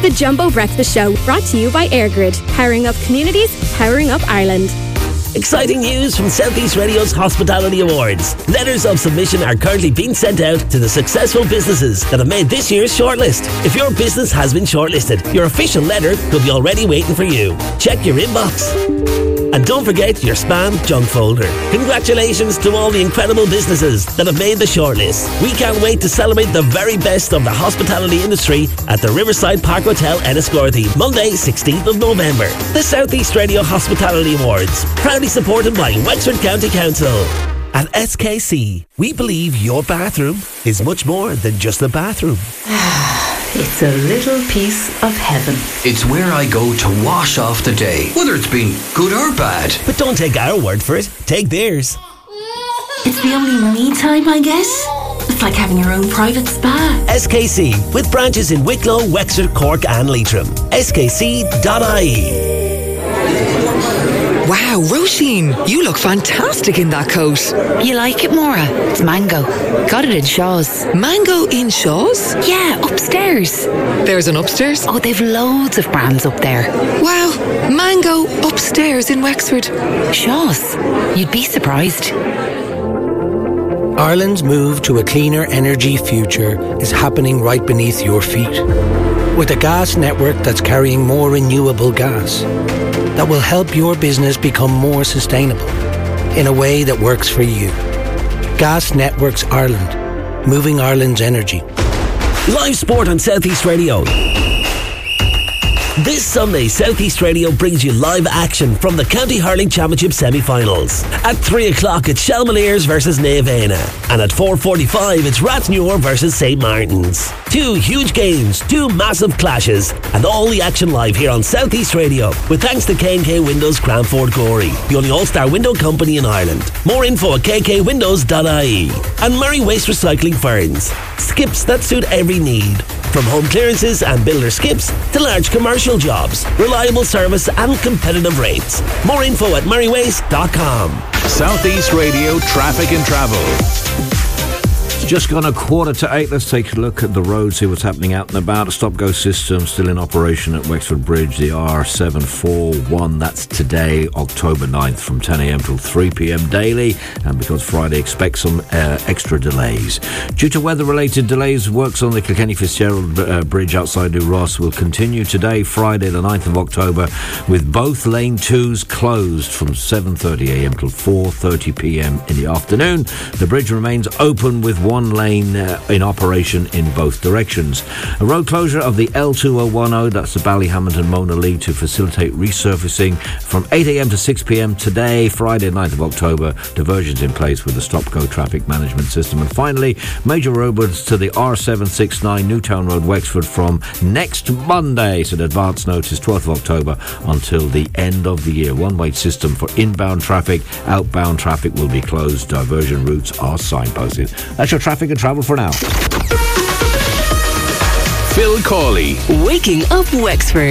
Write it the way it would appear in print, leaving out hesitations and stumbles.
The Jumbo Breakfast Show, brought to you by Airgrid. Powering up communities, powering up Ireland. Exciting news from South East Radio's Hospitality Awards. Letters of submission are currently being sent out to the successful businesses that have made this year's shortlist. If your business has been shortlisted, your official letter could be already waiting for you. Check your inbox. And don't forget your spam junk folder. Congratulations to all the incredible businesses that have made the shortlist. We can't wait to celebrate the very best of the hospitality industry at the Riverside Park Hotel, Enniscorthy, Monday, 16th of November. The South East Radio Hospitality Awards, proudly supported by Wexford County Council. At SKC, we believe your bathroom is much more than just a bathroom. It's a little piece of heaven. It's where I go to wash off the day, whether it's been good or bad. But don't take our word for it, take theirs. It's the only me time, I guess. It's like having your own private spa. SKC, with branches in Wicklow, Wexford, Cork and Leitrim. skc.ie. Wow, Roisin, you look fantastic in that coat. You like it, Maura? It's mango. Got it in Shaw's. Mango in Shaw's? Yeah, upstairs. There's an upstairs? Oh, they've loads of brands up there. Wow, mango upstairs in Wexford. Shaw's. You'd be surprised. Ireland's move to a cleaner energy future is happening right beneath your feet. With a gas network that's carrying more renewable gas that will help your business become more sustainable in a way that works for you. Gas Networks Ireland, moving Ireland's energy. Live sport on South East Radio. This Sunday, South East Radio brings you live action from the County Hurling Championship semi-finals. At 3 o'clock, it's Shelmaliers versus Naevena. And at 4:45, it's Rathnewer versus St. Martin's. Two huge games, two massive clashes, and all the action live here on South East Radio. With thanks to K&K Windows Cranford Gorey, the only all-star window company in Ireland. More info at kkwindows.ie. And Murray Waste Recycling Ferns. Skips that suit every need. From home clearances and builder skips to large commercial jobs, reliable service and competitive rates. More info at murraywaste.com. South East Radio Traffic and Travel. It's just gone 7:45. Let's take a look at the road, see what's happening out and about. A stop-go system still in operation at Wexford Bridge, the R741. That's today, October 9th, from 10 a.m. till 3 p.m. daily. And because Friday, expect some extra delays. Due to weather-related delays, works on the Kilkenny Fitzgerald Bridge outside New Ross will continue today, Friday, the 9th of October, with both lane 2s closed from 7:30 a.m. till 4:30 p.m. in the afternoon. The bridge remains open with one lane in operation in both directions. A road closure of the L2010, that's the Ballyhamilton Mona Lee, to facilitate resurfacing from 8 a.m. to 6 p.m. today, Friday 9th of October. Diversions in place with the stop-go traffic management system. And finally, major roadworks to the R769 Newtown Road, Wexford, from next Monday. So the advance notice 12th of October until the end of the year. One-way system for inbound traffic. Outbound traffic will be closed. Diversion routes are signposted. That's your traffic and travel for now. Phil Cawley. Waking up Wexford.